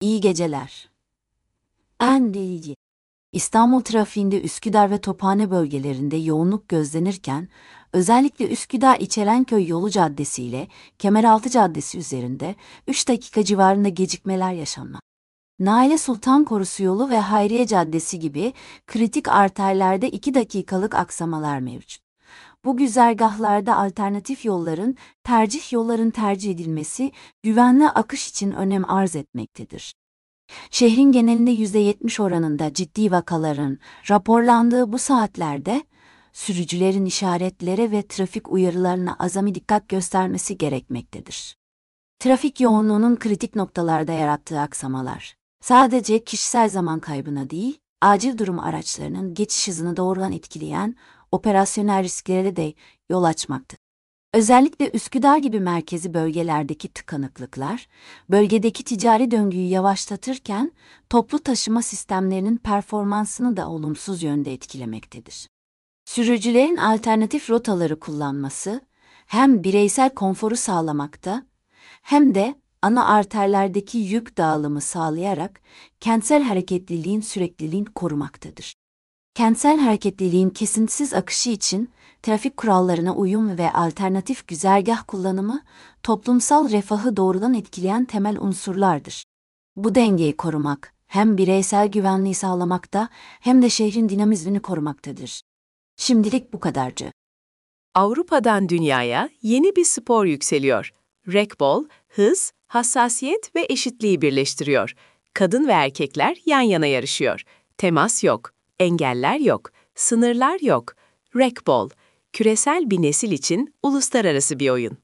İyi geceler. Enleyici. İstanbul trafiğinde Üsküdar ve Tophane bölgelerinde yoğunluk gözlenirken, özellikle Üsküdar İçerenköy Yolu Caddesi ile Kemeraltı Caddesi üzerinde 3 dakika civarında gecikmeler yaşanmaktadır. Naile Sultan Korusu Yolu ve Hayriye Caddesi gibi kritik arterlerde 2 dakikalık aksamalar mevcut. Bu güzergahlarda alternatif yolların tercih edilmesi güvenli akış için önem arz etmektedir. Şehrin genelinde %70 oranında ciddi vakaların raporlandığı bu saatlerde, sürücülerin işaretlere ve trafik uyarılarına azami dikkat göstermesi gerekmektedir. Trafik yoğunluğunun kritik noktalarda yarattığı aksamalar, sadece kişisel zaman kaybına değil, acil durum araçlarının geçiş hızını doğrudan etkileyen operasyonel risklere de yol açmaktadır. Özellikle Üsküdar gibi merkezi bölgelerdeki tıkanıklıklar, bölgedeki ticari döngüyü yavaşlatırken, toplu taşıma sistemlerinin performansını da olumsuz yönde etkilemektedir. Sürücülerin alternatif rotaları kullanması, hem bireysel konforu sağlamakta, hem de ana arterlerdeki yük dağılımı sağlayarak kentsel hareketliliğin sürekliliğini korumaktadır. Kentsel hareketliliğin kesintisiz akışı için trafik kurallarına uyum ve alternatif güzergah kullanımı toplumsal refahı doğrudan etkileyen temel unsurlardır. Bu dengeyi korumak hem bireysel güvenliği sağlamakta hem de şehrin dinamizmini korumaktadır. Şimdilik bu kadarcı. Avrupa'dan dünyaya yeni bir spor yükseliyor. Racquetball, hız, hassasiyet ve eşitliği birleştiriyor. Kadın ve erkekler yan yana yarışıyor. Temas yok, engeller yok, sınırlar yok. Racquetball, küresel bir nesil için uluslararası bir oyun.